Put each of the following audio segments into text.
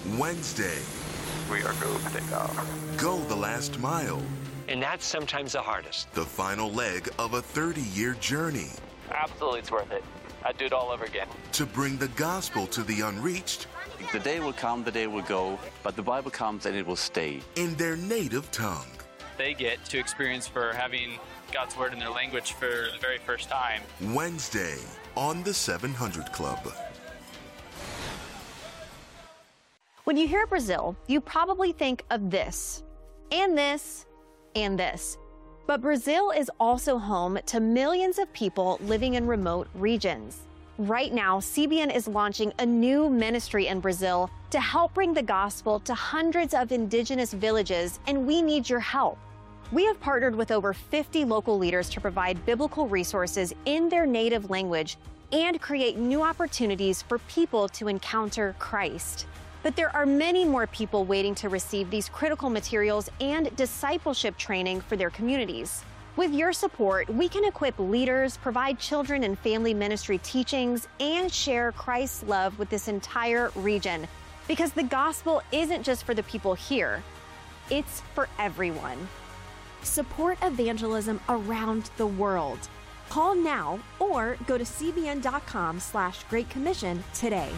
Wednesday, we are go to take off. go the last mile. And that's sometimes the hardest. The final leg of a 30-year journey Absolutely, it's worth it. I'd do it all over again. to bring the gospel to the unreached The day will come, the day will go, but the Bible comes and it will stay. in their native tongue. They get to experience for having God's Word in their language for the very first time. Wednesday on the 700 Club. When you hear Brazil, you probably think of this, and this, and this. But Brazil is also home to millions of people living in remote regions. Right now, CBN is launching a new ministry in Brazil to help bring the gospel to hundreds of indigenous villages, and we need your help. We have partnered with over 50 local leaders to provide biblical resources in their native language and create new opportunities for people to encounter Christ. But there are many more people waiting to receive these critical materials and discipleship training for their communities. With your support, we can equip leaders, provide children and family ministry teachings, and share Christ's love with this entire region. Because the gospel isn't just for the people here, it's for everyone. Support evangelism around the world. Call now or go to cbn.com/Great Commission today.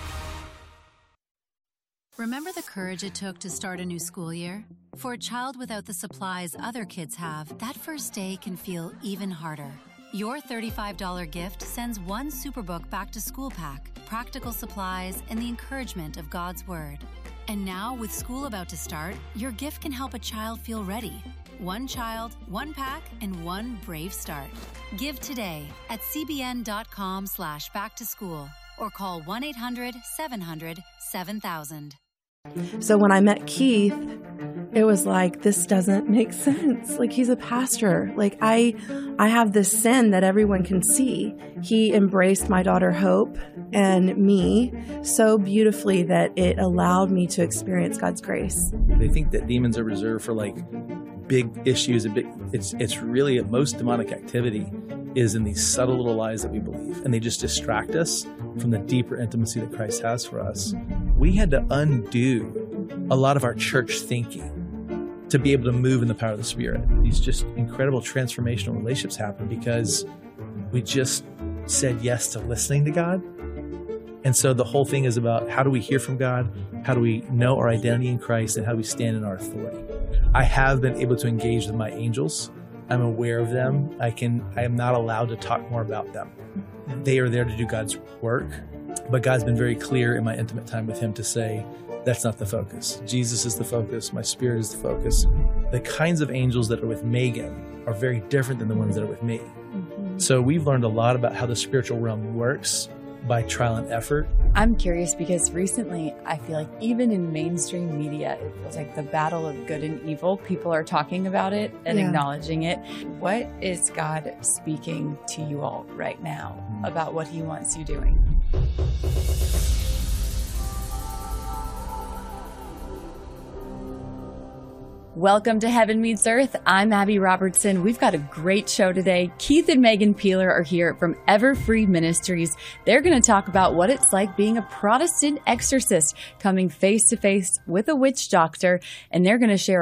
Remember the courage it took to start a new school year? For a child without the supplies other kids have, that first day can feel even harder. Your $35 gift sends one Superbook back to school pack, practical supplies, and the encouragement of God's Word. And now, with school about to start, your gift can help a child feel ready. One child, one pack, and one brave start. Give today at cbn.com/backtoschool or call 1-800-700-7000. So when I met Keith, it was like, this doesn't make sense. Like, he's a pastor. Like, I have this sin that everyone can see. He embraced my daughter Hope and me so beautifully that it allowed me to experience God's grace. They think that demons are reserved for like big issues. It's really most demonic activity is in these subtle little lies that we believe, and they just distract us from the deeper intimacy that Christ has for us. We had to undo a lot of our church thinking to be able to move in the power of the Spirit. These just incredible transformational relationships happen because we just said yes to listening to God. And so the whole thing is about, how do we hear from God? How do we know our identity in Christ? And how do we stand in our authority? I have been able to engage with my angels. I'm aware of them. I am not allowed to talk more about them. They are there to do God's work, but God's been very clear in my intimate time with Him to say, that's not the focus. Jesus is the focus. My Spirit is the focus. The kinds of angels that are with Megan are very different than the ones that are with me. So we've learned a lot about how the spiritual realm works by trial and effort. I'm curious because recently I feel like even in mainstream media, it feels like the battle of good and evil. People are talking about it and acknowledging it. What is God speaking to you all right now about what He wants you doing? Welcome to Heaven Meets Earth. I'm Abby Robertson. We've got a great show today. Keith and Megan Peeler are here from Everfree Ministries. They're going to talk about what it's like being a Protestant exorcist, coming face to face with a witch doctor, and they're going to share